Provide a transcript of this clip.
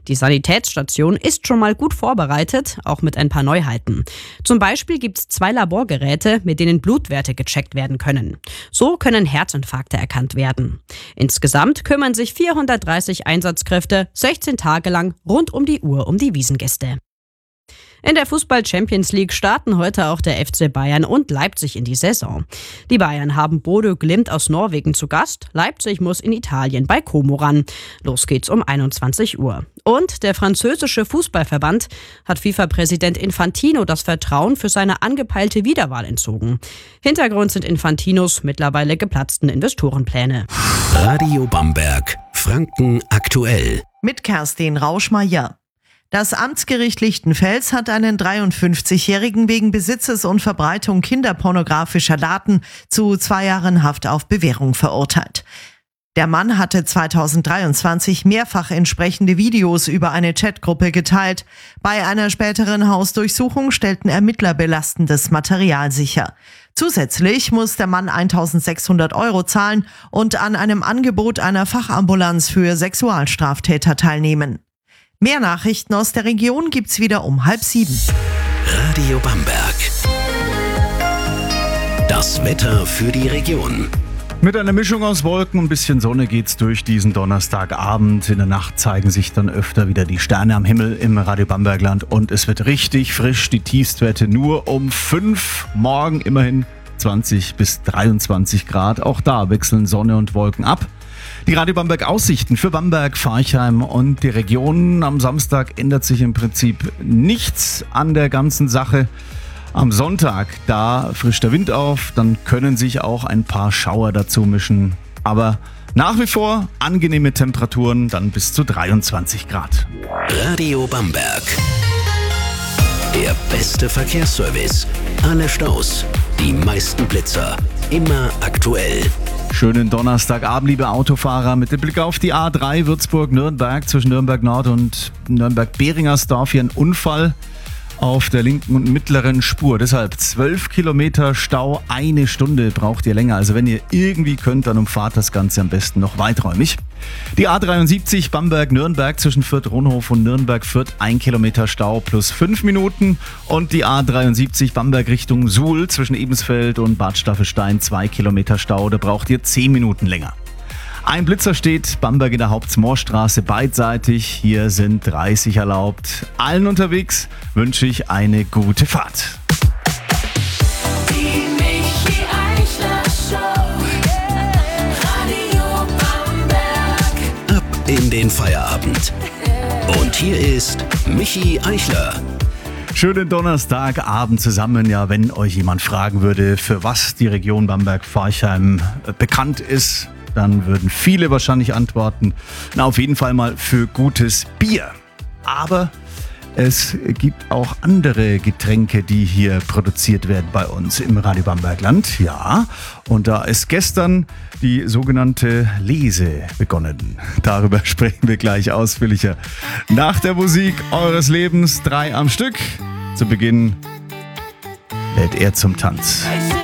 Die Sanitätsstation ist schon mal gut vorbereitet, auch mit ein paar Neuheiten. Zum Beispiel gibt es 2 Laborgeräte, mit denen Blutwerte gecheckt werden können. So können Herzinfarkte erkannt werden. Insgesamt kümmern sich 430 Einsatzkräfte 16 Tage lang rund um die Uhr um die Wiesngäste. In der Fußball-Champions League starten heute auch der FC Bayern und Leipzig in die Saison. Die Bayern haben Bodø Glimt aus Norwegen zu Gast. Leipzig muss in Italien bei Como ran. Los geht's um 21 Uhr. Und der französische Fußballverband hat FIFA-Präsident Infantino das Vertrauen für seine angepeilte Wiederwahl entzogen. Hintergrund sind Infantinos mittlerweile geplatzten Investorenpläne. Radio Bamberg, Franken aktuell. Mit Kerstin Rauschmeier. Das Amtsgericht Lichtenfels hat einen 53-Jährigen wegen Besitzes und Verbreitung kinderpornografischer Daten zu 2 Jahren Haft auf Bewährung verurteilt. Der Mann hatte 2023 mehrfach entsprechende Videos über eine Chatgruppe geteilt. Bei einer späteren Hausdurchsuchung stellten Ermittler belastendes Material sicher. Zusätzlich muss der Mann 1.600 € zahlen und an einem Angebot einer Fachambulanz für Sexualstraftäter teilnehmen. Mehr Nachrichten aus der Region gibt's wieder um 6:30. Radio Bamberg. Das Wetter für die Region. Mit einer Mischung aus Wolken und ein bisschen Sonne geht's durch diesen Donnerstagabend. In der Nacht zeigen sich dann öfter wieder die Sterne am Himmel im Radio Bambergland und es wird richtig frisch. Die Tiefstwerte nur um 5. Morgen immerhin 20 bis 23 Grad. Auch da wechseln Sonne und Wolken ab. Die Radio Bamberg Aussichten für Bamberg, Forchheim und die Region. Am Samstag ändert sich im Prinzip nichts an der ganzen Sache. Am Sonntag, da frischt der Wind auf, dann können sich auch ein paar Schauer dazu mischen. Aber nach wie vor angenehme Temperaturen, dann bis zu 23 Grad. Radio Bamberg. Der beste Verkehrsservice. Alle Staus, die meisten Blitzer, immer aktuell. Schönen Donnerstagabend, liebe Autofahrer. Mit dem Blick auf die A3 Würzburg-Nürnberg zwischen Nürnberg Nord und Nürnberg-Beringersdorf hier ein Unfall auf der linken und mittleren Spur. Deshalb 12 Kilometer Stau, 1 Stunde braucht ihr länger. Also wenn ihr irgendwie könnt, dann umfahrt das Ganze am besten noch weiträumig. Die A73 Bamberg-Nürnberg zwischen Fürth-Ronhof und Nürnberg-Fürth 1 Kilometer Stau plus 5 Minuten. Und die A73 Bamberg Richtung Suhl zwischen Ebensfeld und Bad Staffelstein 2 Kilometer Stau. Da braucht ihr 10 Minuten länger. Ein Blitzer steht, Bamberg in der Hauptsmoorstraße beidseitig. Hier sind 30 erlaubt. Allen unterwegs wünsche ich eine gute Fahrt. Die Michi Eichler Show. Radio Bamberg. Ab in den Feierabend. Und hier ist Michi Eichler. Schönen Donnerstagabend zusammen. Ja, wenn euch jemand fragen würde, für was die Region Bamberg-Forchheim bekannt ist, dann würden viele wahrscheinlich antworten, na auf jeden Fall mal für gutes Bier. Aber es gibt auch andere Getränke, die hier produziert werden bei uns im Radio Bambergland. Ja, und da ist gestern die sogenannte Lese begonnen. Darüber sprechen wir gleich ausführlicher. Nach der Musik eures Lebens 3 am Stück. Zu Beginn lädt er zum Tanz.